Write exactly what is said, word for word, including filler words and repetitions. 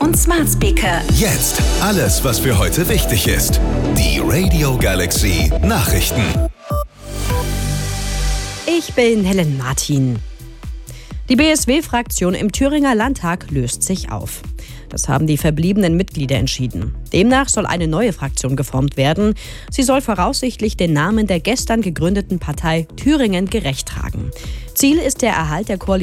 und Smart Speaker. Jetzt alles, was für heute wichtig ist. Die Radio Galaxy Nachrichten. Ich bin Helen Martin. Die B S W-Fraktion im Thüringer Landtag löst sich auf. Das haben die verbliebenen Mitglieder entschieden. Demnach soll eine neue Fraktion geformt werden. Sie soll voraussichtlich den Namen der gestern gegründeten Partei Thüringen gerecht tragen. Ziel ist der Erhalt der Koalition